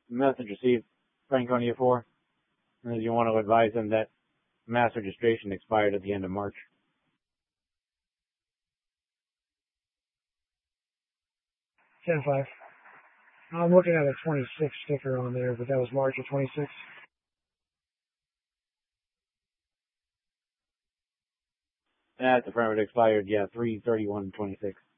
Message received, Franconia 4. And you want to advise them that mass registration expired at the end of March. 10-5. I'm looking at a 26 sticker on there, but that was March of 26. That's affirmative, expired, yeah, 3/31/26.